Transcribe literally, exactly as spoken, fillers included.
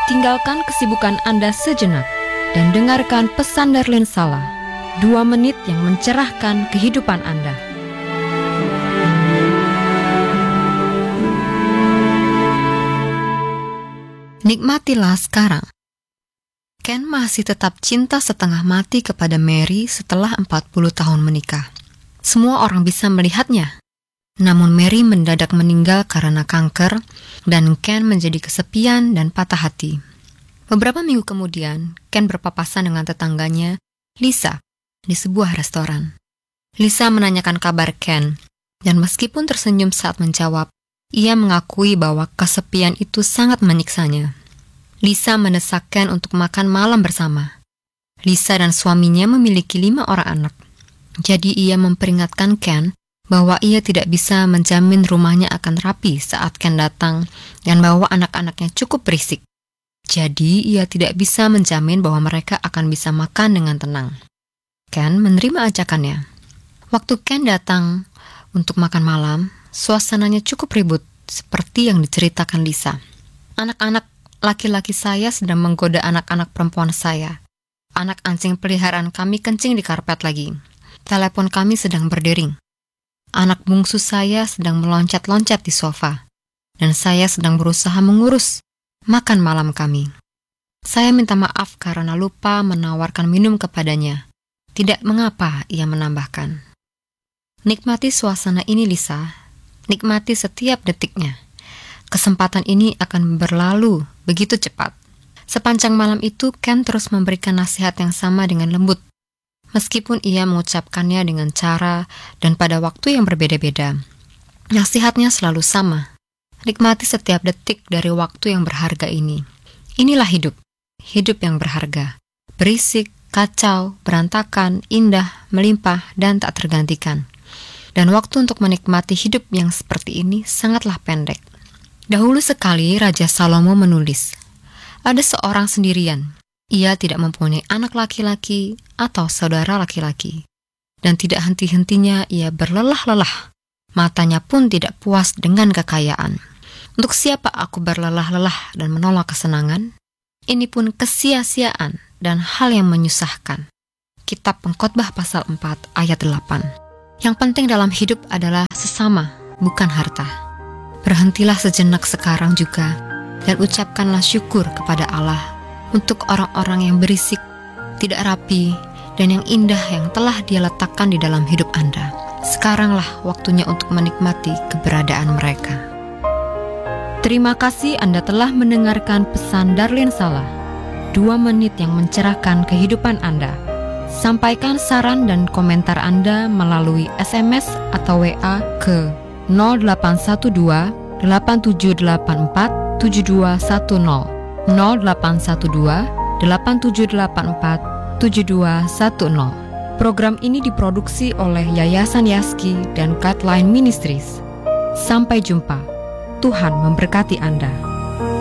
Tinggalkan kesibukan Anda sejenak dan dengarkan pesan Darlene Sala, dua menit yang mencerahkan kehidupan Anda. Nikmatilah sekarang. Ken masih tetap cinta setengah mati kepada Mary setelah empat puluh tahun menikah. Semua orang bisa melihatnya. Namun Mary mendadak meninggal karena kanker dan Ken menjadi kesepian dan patah hati. Beberapa minggu kemudian, Ken berpapasan dengan tetangganya, Lisa, di sebuah restoran. Lisa menanyakan kabar Ken, dan meskipun tersenyum saat menjawab, ia mengakui bahwa kesepian itu sangat menyiksanya. Lisa mendesak Ken untuk makan malam bersama. Lisa dan suaminya memiliki lima orang anak. Jadi ia memperingatkan Ken bahwa ia tidak bisa menjamin rumahnya akan rapi saat Ken datang dan bahwa anak-anaknya cukup berisik. Jadi ia tidak bisa menjamin bahwa mereka akan bisa makan dengan tenang. Ken menerima ajakannya. Waktu Ken datang untuk makan malam, suasananya cukup ribut seperti yang diceritakan Lisa. Anak-anak laki-laki saya sedang menggoda anak-anak perempuan saya. Anak anjing peliharaan kami kencing di karpet lagi. Telepon kami sedang berdering. Anak bungsu saya sedang meloncat-loncat di sofa, dan saya sedang berusaha mengurus makan malam kami. Saya minta maaf karena lupa menawarkan minum kepadanya. Tidak mengapa, ia menambahkan. Nikmati suasana ini, Lisa. Nikmati setiap detiknya. Kesempatan ini akan berlalu begitu cepat. Sepanjang malam itu, Ken terus memberikan nasihat yang sama dengan lembut. Meskipun ia mengucapkannya dengan cara dan pada waktu yang berbeda-beda, nasihatnya selalu sama. Nikmati setiap detik dari waktu yang berharga ini. Inilah hidup, hidup yang berharga. Berisik, kacau, berantakan, indah, melimpah, dan tak tergantikan. Dan waktu untuk menikmati hidup yang seperti ini sangatlah pendek. Dahulu sekali Raja Salomo menulis, ada seorang sendirian. Ia tidak mempunyai anak laki-laki atau saudara laki-laki. Dan tidak henti-hentinya ia berlelah-lelah. Matanya pun tidak puas dengan kekayaan. Untuk siapa aku berlelah-lelah dan menolak kesenangan? Ini pun kesia-siaan dan hal yang menyusahkan. Kitab Pengkhotbah pasal empat ayat delapan. Yang penting dalam hidup adalah sesama, bukan harta. Berhentilah sejenak sekarang juga dan ucapkanlah syukur kepada Allah untuk orang-orang yang berisik, tidak rapi, dan yang indah yang telah Dia letakkan di dalam hidup Anda. Sekaranglah waktunya untuk menikmati keberadaan mereka. Terima kasih Anda telah mendengarkan pesan Darlene Sala, dua menit yang mencerahkan kehidupan Anda. Sampaikan saran dan komentar Anda melalui S M S atau W A ke nol delapan satu dua delapan tujuh delapan empat tujuh dua satu nol. nol delapan satu dua delapan tujuh delapan empat tujuh dua satu nol. Program ini diproduksi oleh Yayasan Yaski dan Guideline Ministries. Sampai jumpa. Tuhan memberkati Anda.